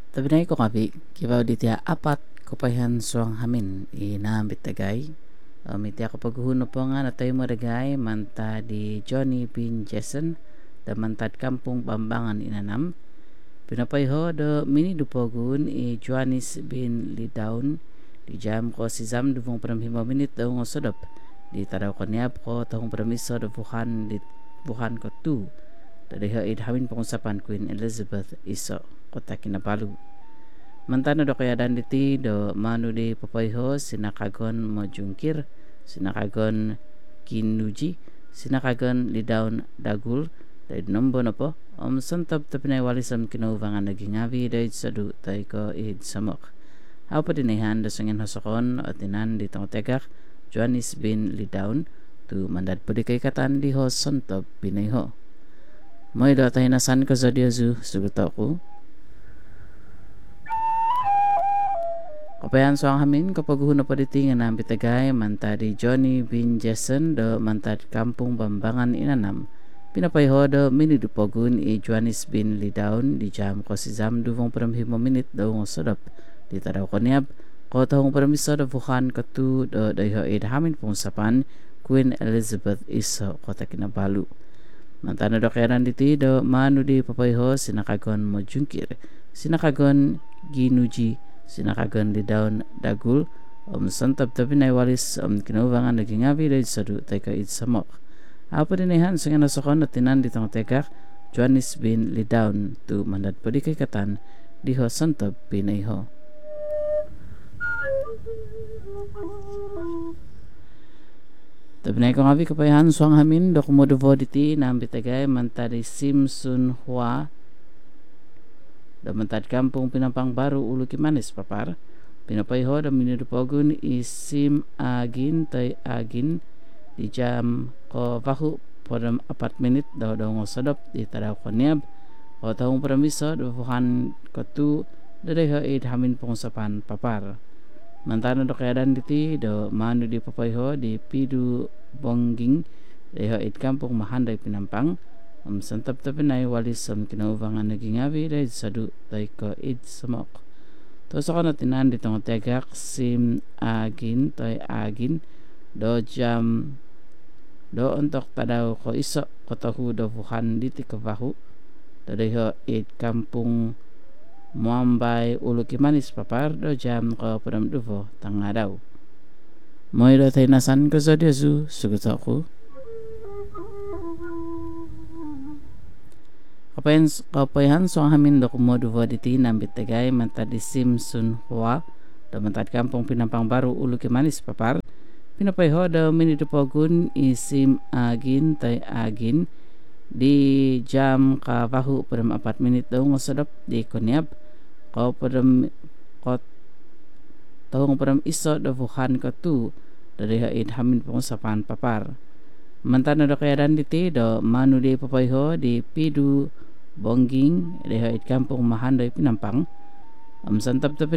Tabinay ko kabi, kibaw di tiya apat kupayan suang hamin inambit tagay. Miti ako paghuno po nga na tayo maragay manta di Johnny Bin Jason da mantad kampung Bambangan inanam. Pinapayho do mini dupogun Johannes Bin Lidaun di jam ko si Zam duvong pramhimo minit daw ng sodop. Di taraw ko niyap ko tahong pramiso do buhan ko tu. Dadiho idhamin pengusapan Queen Elizabeth iso kota Kinabalu. Mantano do kaya dan diti do manu di papayho sinakagon mo jungkir, sinakagon kinuji, sinakagon lidaun dagul, dahil nombo na po, santap tapinay walisam kinuvangan naging avi dahil sadu tayo ko ihid samok. Ako pa dinihan do sangin hasakon at inan di tong tegak, Johannes Bin Lidaun, tu mandad po di kay katan di ho santap pinayho. Mo'y do tayo nasan ko sa diyazu, sugot ako. Kapayan so ang hamin kapag huna pa diti nga nang bitagay mantadi Johnny Bin Jason do mantad kampung Bambangan inanam. Pinapayho do minidupogun Johannes Bin Lidaun di jam ko si Zam duvong paramhimo minit daw ng sodop. Di taraw ko niyab ko tahong paramiso do bukan katu do dayho idhamin pong sapan Queen Elizabeth iso kota Kinabalu. Mantano do kaya diti do manu di papayho sinakagon mo jungkir, sinakagon ginuji, sinakagon di daun dagul santap tapi na walis kinubangan naging avi dahil sadu tayo ka samok. Apa dinihan sa nga nasakon at tinan ditong tegak Johannes Bin Lidaun tu mandad po di kay katan diho santap pinayho. Tabinay ko ngabi kapayahan suang hamin do kumodovo diti na ambitagay mantadi Simpson Hua da mantad kampung Pinampang Baru Ulu Kimanis papar. Pinapayho da minidupogun isim agin tay agin di jam ko vahu podam 4 menit daw ng sadop di taraw ko niyab o tahong permiso do buhan ko tu dadeho idhamin pong sapan papar. Mantano do kayadan diti do manu di papayho di Pidu Bongging deho it kampung Mahanday Pinampang santap tapinay walis kinuvangan naging avi dahil sadu tay ko id samok. To sa kono tinan ditong tegak sim agin tay agin do jam do untuk tadaw ko iso ko tahu do buhan diti kabahu dadeho it kampung Muambay Ulu Kimanis papar do jam ko padam duvo tanga daw. Moy do tay nasan ko sa diyazu sugot ako. Kapayan so ang hamin do kumoduvo diti nambit tagay mantad di Simpson Hua do mantad kampung Pinampang Baru Ulu Kimanis papar. Pinapayho do minidupogun isim agin tay agin di jam ka bahu padam 4 menit daw ng sadap di kunyab ko padam ko tahong padam iso do buhan ko tu dari haid hamin pong sapan papar. Mantano do kaya dan diti do manu di papayho di Pidu Bongging deho it kampung Mahanday Pinampang santap tapi